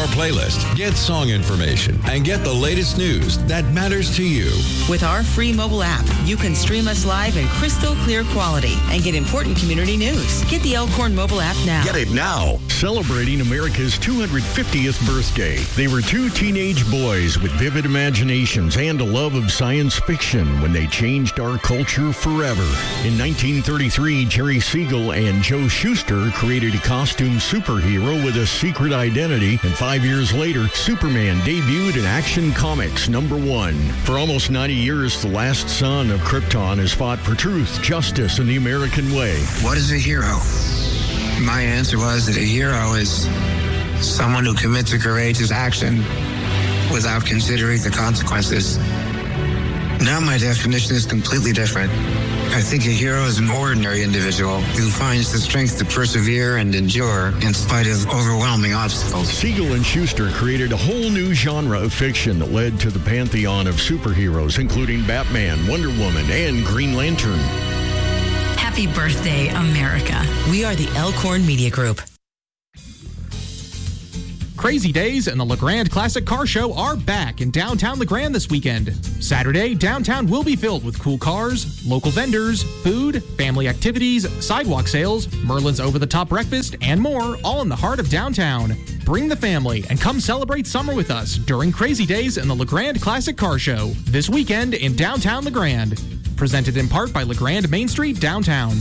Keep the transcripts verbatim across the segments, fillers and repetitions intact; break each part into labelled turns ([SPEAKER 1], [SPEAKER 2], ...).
[SPEAKER 1] our playlist, get song information, and get the latest news that matters to you.
[SPEAKER 2] With our free mobile app, you can stream us live in crystal clear quality and get important community news. Get the Elkhorn mobile app now.
[SPEAKER 1] Get it now.
[SPEAKER 3] Celebrating America's two hundred fiftieth birthday, they were two teenage boys with vivid imaginations and a love of science fiction when they changed our culture forever. In nineteen thirty-three, Jerry Siegel and Joe Shuster created a costume superhero with a secret identity, and five years later, Superman debuted in Action Comics number one. For almost ninety years, the last son of Krypton has fought for truth, justice, and the American way.
[SPEAKER 4] What is a hero? My answer was that a hero is someone who commits a courageous action without considering the consequences. Now my definition is completely different. I think a hero is an ordinary individual who finds the strength to persevere and endure in spite of overwhelming obstacles.
[SPEAKER 3] Siegel and Shuster created a whole new genre of fiction that led to the pantheon of superheroes, including Batman, Wonder Woman, and Green Lantern.
[SPEAKER 5] Happy birthday, America.
[SPEAKER 2] We are the Elkhorn Media Group.
[SPEAKER 6] Crazy Days and the LeGrand Classic Car Show are back in downtown LeGrand this weekend. Saturday, downtown will be filled with cool cars, local vendors, food, family activities, sidewalk sales, Merlin's over-the-top breakfast, and more, all in the heart of downtown. Bring the family and come celebrate summer with us during Crazy Days and the LeGrand Classic Car Show this weekend in downtown LeGrand. Presented in part by LeGrand Main Street Downtown.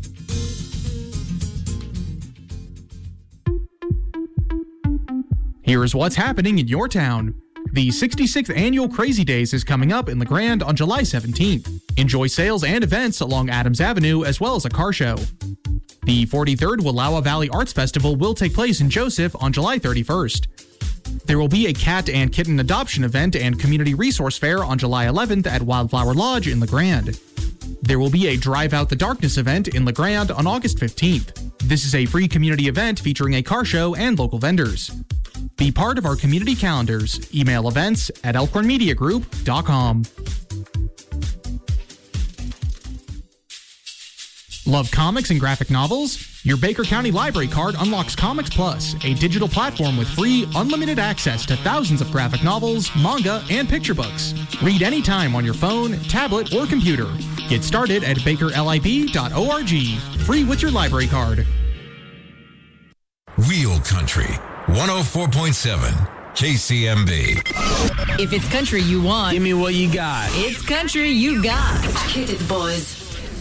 [SPEAKER 6] Here is what's happening in your town. The sixty-sixth Annual Crazy Days is coming up in LeGrand on July seventeenth. Enjoy sales and events along Adams Avenue as well as a car show. The forty-third Wallowa Valley Arts Festival will take place in Joseph on July thirty-first. There will be a cat and kitten adoption event and community resource fair on July eleventh at Wildflower Lodge in LeGrand. There will be a Drive Out the Darkness event in LeGrand on August fifteenth. This is a free community event featuring a car show and local vendors. Be part of our community calendars. Email events at elkhorn media group dot com. Love comics and graphic novels? Your Baker County Library card unlocks Comics Plus, a digital platform with free, unlimited access to thousands of graphic novels, manga, and picture books. Read anytime on your phone, tablet, or computer. Get started at baker lib dot org. Free with your library card.
[SPEAKER 1] Real Country, one oh four point seven, K C M B.
[SPEAKER 5] If it's country you want,
[SPEAKER 7] give me what you got.
[SPEAKER 5] It's country you got.
[SPEAKER 8] Hit it, boys.